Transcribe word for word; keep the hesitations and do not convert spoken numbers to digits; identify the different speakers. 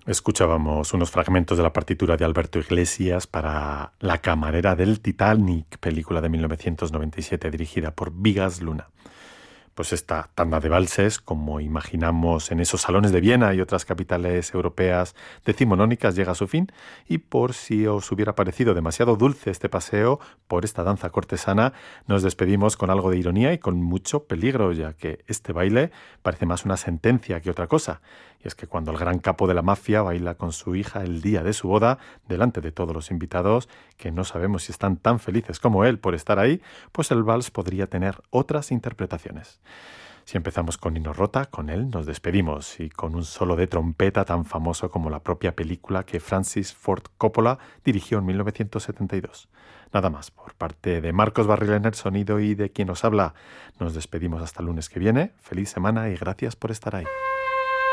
Speaker 1: Escuchábamos unos fragmentos de la partitura de Alberto Iglesias para La camarera del Titanic, película de mil novecientos noventa y siete dirigida por Vigas Luna. Pues esta tanda de valses, como imaginamos en esos salones de Viena y otras capitales europeas decimonónicas, llega a su fin, y por si os hubiera parecido demasiado dulce este paseo por esta danza cortesana, nos despedimos con algo de ironía y con mucho peligro, ya que este baile parece más una sentencia que otra cosa. Y es que cuando el gran capo de la mafia baila con su hija el día de su boda, delante de todos los invitados, que no sabemos si están tan felices como él por estar ahí, pues el vals podría tener otras interpretaciones. Si empezamos con Nino Rota, con él nos despedimos, y con un solo de trompeta tan famoso como la propia película que Francis Ford Coppola dirigió en mil novecientos setenta y dos. Nada más, por parte de Marcos Barril en el sonido y de quien os habla, nos despedimos hasta el lunes que viene. Feliz semana y gracias por estar ahí.